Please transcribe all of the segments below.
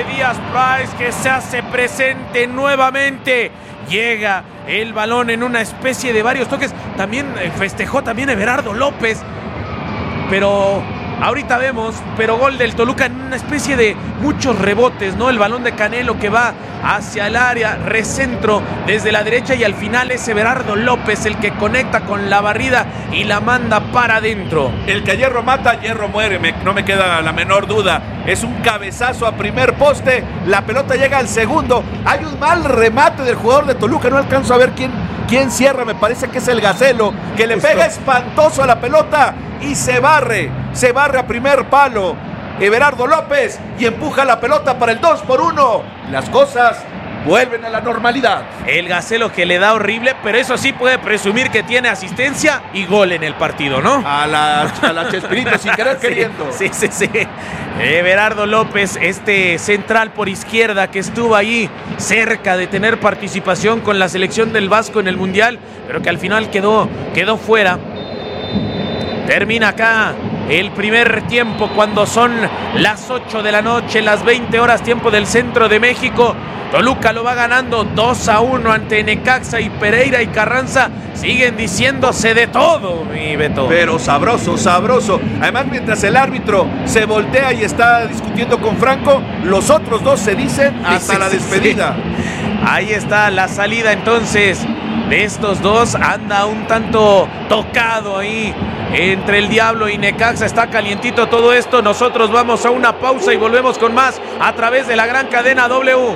Díaz Price, que se hace presente nuevamente. Llega el balón en una especie de varios toques. También festejó también Everardo López. Pero ahorita vemos, pero gol del Toluca en una especie de muchos rebotes, ¿no? El balón de Canelo que va hacia el área, recentro desde la derecha, y al final es Everardo López el que conecta con la barrida y la manda para adentro. El que a hierro mata, hierro muere, no me queda la menor duda. Es un cabezazo a primer poste, la pelota llega al segundo. Hay un mal remate del jugador de Toluca, no alcanzo a ver quién cierra, me parece que es el Gacelo, que le pega espantoso a la pelota y se barre a primer palo Everardo López y empuja la pelota para el 2-1. Las cosas vuelven a la normalidad. El Gacelo que le da horrible, pero eso sí puede presumir que tiene asistencia y gol en el partido, ¿no? A la Chespirito, sin querer queriendo. Sí. Everardo López, este central por izquierda que estuvo ahí cerca de tener participación con la selección del Vasco en el Mundial, pero que al final quedó fuera. Termina acá el primer tiempo cuando son las 8 de la noche, las 20 horas tiempo del centro de México. Toluca lo va ganando 2-1 ante Necaxa, y Pereira y Carranza siguen diciéndose de todo, mi Beto. Pero sabroso. Además, mientras el árbitro se voltea y está discutiendo con Franco, los otros dos se dicen hasta la despedida. Sí. Ahí está la salida entonces de estos dos. Anda un tanto tocado ahí entre el Diablo y Necaxa. Está calientito todo esto. Nosotros vamos a una pausa y volvemos con más a través de la gran cadena W.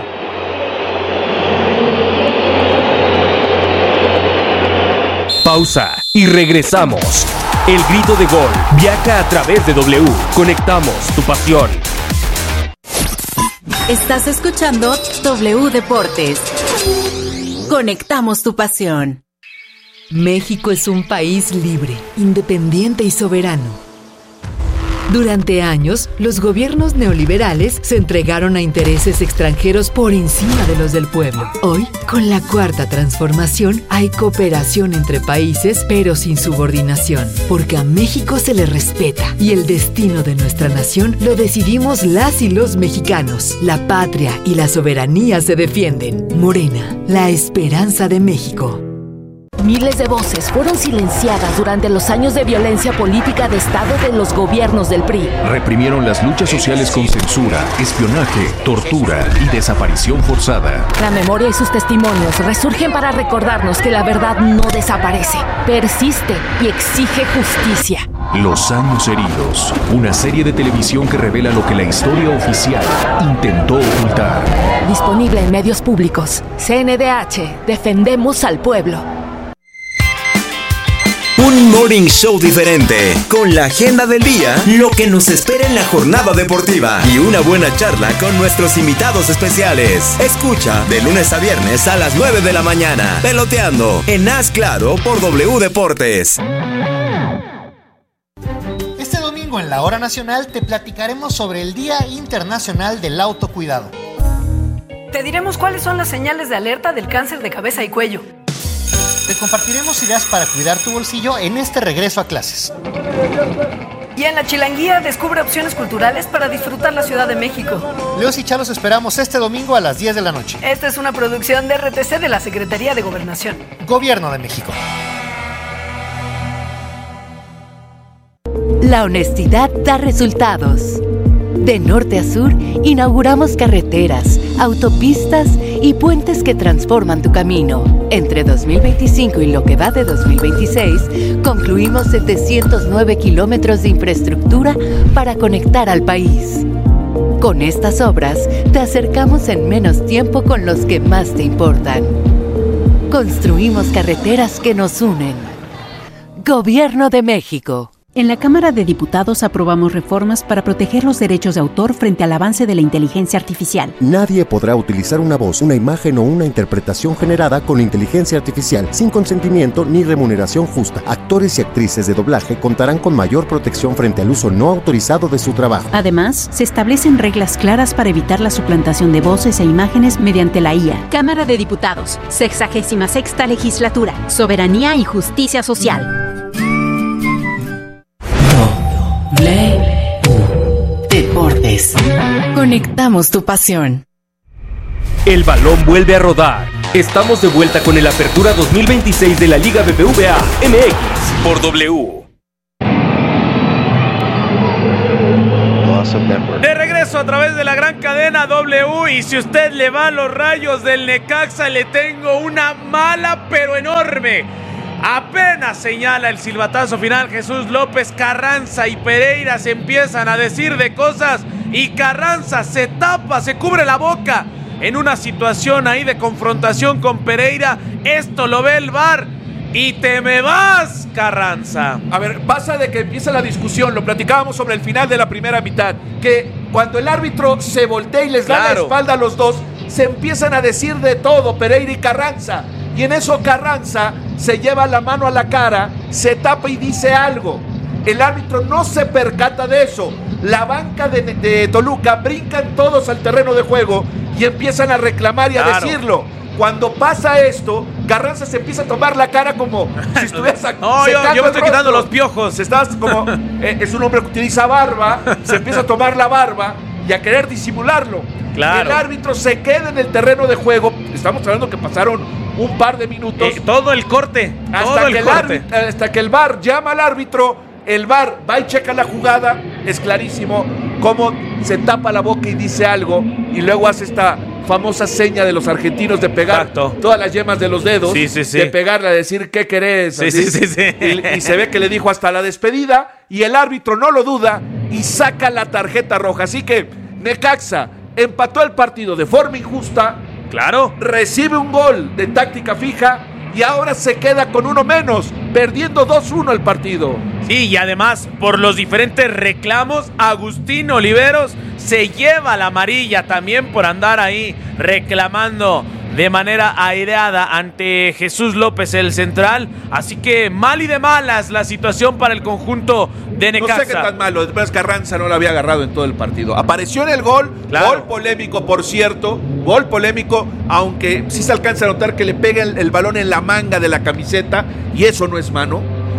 Pausa y regresamos. El grito de gol viaja a través de W. Conectamos tu pasión. Estás escuchando W Deportes. Conectamos tu pasión. México es un país libre, independiente y soberano. Durante años, los gobiernos neoliberales se entregaron a intereses extranjeros por encima de los del pueblo. Hoy, con la Cuarta Transformación, hay cooperación entre países, pero sin subordinación, porque a México se le respeta y el destino de nuestra nación lo decidimos las y los mexicanos. La patria y la soberanía se defienden. Morena, la esperanza de México. Miles de voces fueron silenciadas durante los años de violencia política de Estado de los gobiernos del PRI. Reprimieron las luchas sociales con censura, espionaje, tortura y desaparición forzada. La memoria y sus testimonios resurgen para recordarnos que la verdad no desaparece, persiste y exige justicia. Los años heridos, una serie de televisión que revela lo que la historia oficial intentó ocultar. Disponible en medios públicos. CNDH, defendemos al pueblo. Un morning show diferente, con la agenda del día, lo que nos espera en la jornada deportiva y una buena charla con nuestros invitados especiales. Escucha de lunes a viernes a las 9 de la mañana, Peloteando, en Haz Claro por W Deportes. Este domingo en la Hora Nacional te platicaremos sobre el Día Internacional del Autocuidado. Te diremos cuáles son las señales de alerta del cáncer de cabeza y cuello. Te compartiremos ideas para cuidar tu bolsillo en este regreso a clases. Y en la Chilanguía descubre opciones culturales para disfrutar la Ciudad de México. Leos y Chá los esperamos este domingo a las 10 de la noche. Esta es una producción de RTC de la Secretaría de Gobernación. Gobierno de México. La honestidad da resultados. De norte a sur, inauguramos carreteras, autopistas y puentes que transforman tu camino. Entre 2025 y lo que va de 2026, concluimos 709 kilómetros de infraestructura para conectar al país. Con estas obras, te acercamos en menos tiempo con los que más te importan. Construimos carreteras que nos unen. Gobierno de México. En la Cámara de Diputados aprobamos reformas para proteger los derechos de autor frente al avance de la inteligencia artificial. Nadie podrá utilizar una voz, una imagen o una interpretación generada con inteligencia artificial sin consentimiento ni remuneración justa. Actores y actrices de doblaje contarán con mayor protección frente al uso no autorizado de su trabajo. Además, se establecen reglas claras para evitar la suplantación de voces e imágenes mediante la IA. Cámara de Diputados, 66ª Legislatura, Soberanía y Justicia Social. W Deportes. Conectamos tu pasión. El balón vuelve a rodar. Estamos de vuelta con el Apertura 2026 de la Liga BBVA MX por W. De regreso a través de la gran cadena W, y si usted le va a los Rayos del Necaxa, le tengo una mala pero enorme. Apenas señala el silbatazo final Jesús López, Carranza y Pereira se empiezan a decir de cosas y Carranza se tapa, se cubre la boca en una situación ahí de confrontación con Pereira. Esto lo ve el VAR y te me vas, Carranza. A ver, pasa de que empieza la discusión, lo platicábamos sobre el final de la primera mitad, que cuando el árbitro se voltea y les da la espalda a los dos, se empiezan a decir de todo Pereira y Carranza. Y en eso Carranza se lleva la mano a la cara, se tapa y dice algo. El árbitro no se percata de eso. La banca de Toluca brincan todos al terreno de juego y empiezan a reclamar y a decirlo. Cuando pasa esto, Carranza se empieza a tomar la cara como si estuviera no, yo me estoy quitando los piojos. Estás como, es un hombre que utiliza barba, se empieza a tomar la barba y a querer disimularlo. Claro. El árbitro se queda en el terreno de juego. Estamos hablando que pasaron un par de minutos. Todo el corte. Hasta que el VAR llama al árbitro. El VAR va y checa la jugada. Es clarísimo cómo se tapa la boca y dice algo. Y luego hace esta famosa seña de los argentinos de pegar todas las yemas de los dedos. De pegarle, a decir ¿qué querés? Sí. Y se ve que le dijo hasta la despedida. Y el árbitro no lo duda y saca la tarjeta roja. Así que Necaxa empató el partido de forma injusta. Claro. Recibe un gol de táctica fija y ahora se queda con uno menos, perdiendo 2-1 el partido. Sí, y además, por los diferentes reclamos, Agustín Oliveros se lleva la amarilla también por andar ahí reclamando de manera aireada ante Jesús López, el central. Así que mal y de malas la situación para el conjunto de Necaxa. No sé qué tan malo, después Carranza no lo había agarrado en todo el partido. Apareció en el gol, gol polémico, por cierto, gol polémico, aunque sí se alcanza a notar que le pega el balón en la manga de la camiseta, y eso no es mano,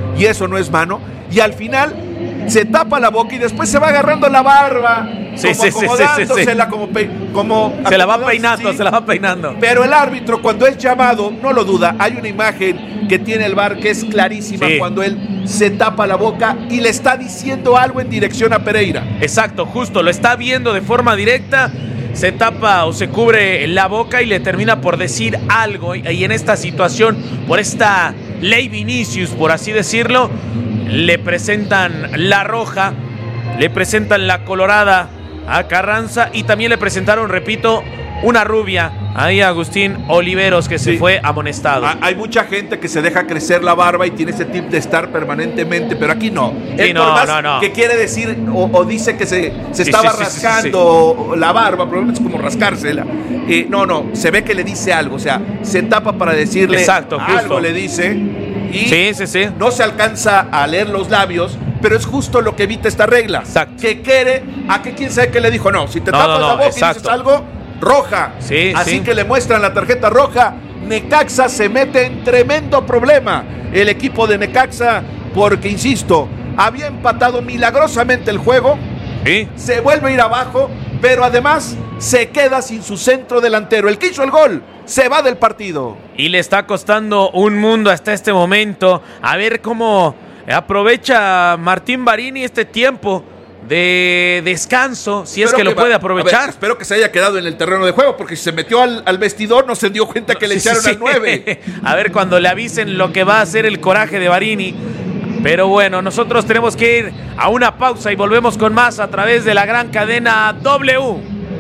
y al final se tapa la boca y después se va agarrando la barba, acomodándosela, como se la va peinando. Pero el árbitro, cuando es llamado, no lo duda. Hay una imagen que tiene el VAR que es clarísima cuando él se tapa la boca y le está diciendo algo en dirección a Pereira. Exacto, justo, lo está viendo de forma directa, se tapa o se cubre la boca y le termina por decir algo. Y en esta situación, por esta ley Vinicius, por así decirlo, le presentan la roja, le presentan la colorada a Carranza y también le presentaron, repito, una rubia ahí a Agustín Oliveros, que se fue amonestado. Hay mucha gente que se deja crecer la barba y tiene ese tip de estar permanentemente, pero aquí no. Sí, no. Que quiere decir o dice que se estaba rascando la barba, probablemente es como rascársela. No, se ve que le dice algo, o sea, se tapa para decirle algo, le dice. Y no se alcanza a leer los labios, pero es justo lo que evita esta regla. Que quiere, a que quién sabe qué le dijo. No, si te tapas la boca y dices algo, roja. Así que le muestran la tarjeta roja. Necaxa se mete en tremendo problema. El equipo de Necaxa, porque insisto, había empatado milagrosamente el juego. Se vuelve a ir abajo, pero además se queda sin su centro delantero. El que hizo el gol se va del partido. Y le está costando un mundo hasta este momento. A ver cómo aprovecha Martín Barini este tiempo de descanso, si es que lo puede aprovechar. Ver, espero que se haya quedado en el terreno de juego, porque si se metió al vestidor no se dio cuenta que le echaron al 9. A ver cuando le avisen lo que va a hacer el coraje de Barini. Pero bueno, nosotros tenemos que ir a una pausa y volvemos con más a través de la gran cadena W.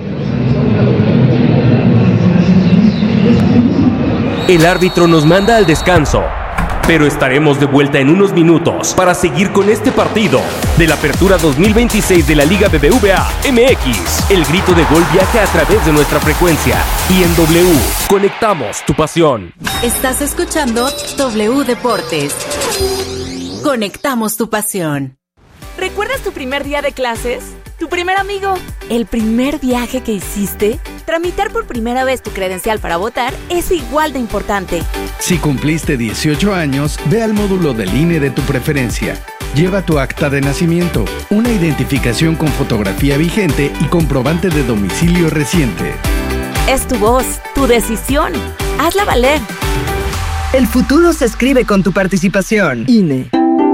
El árbitro nos manda al descanso, pero estaremos de vuelta en unos minutos para seguir con este partido de la Apertura 2026 de la Liga BBVA MX. El grito de gol viaja a través de nuestra frecuencia y en W conectamos tu pasión. Estás escuchando W Deportes. Conectamos tu pasión. ¿Recuerdas tu primer día de clases? ¿Tu primer amigo? ¿El primer viaje que hiciste? Tramitar por primera vez tu credencial para votar es igual de importante. Si cumpliste 18 años, ve al módulo del INE de tu preferencia. Lleva tu acta de nacimiento, una identificación con fotografía vigente y comprobante de domicilio reciente. Es tu voz, tu decisión. Hazla valer. El futuro se escribe con tu participación. INE.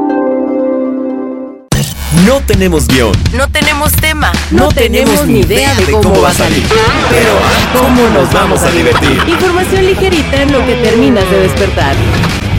No tenemos guión. No tenemos tema. No tenemos ni idea de cómo va a salir. Pero ¿cómo nos vamos a divertir? Información ligerita en lo que terminas de despertar.